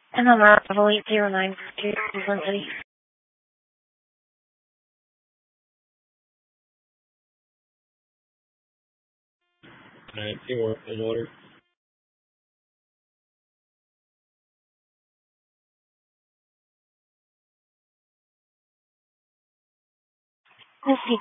And I'm Bravo 80942, Cleveland City. Alright, teamwork in order. Let's see.